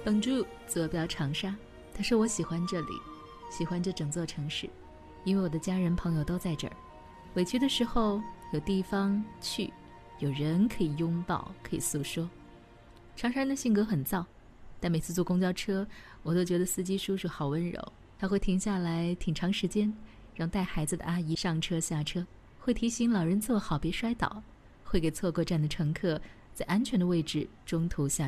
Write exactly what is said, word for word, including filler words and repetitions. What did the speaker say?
帮助坐标长沙，他说我喜欢这里，喜欢这整座城市，因为我的家人朋友都在这儿。委屈的时候有地方去，有人可以拥抱，可以诉说。长沙人的性格很躁，但每次坐公交车我都觉得司机叔叔好温柔，他会停下来挺长时间，让带孩子的阿姨上车下车，会提醒老人坐好别摔倒，会给错过站的乘客在安全的位置中途下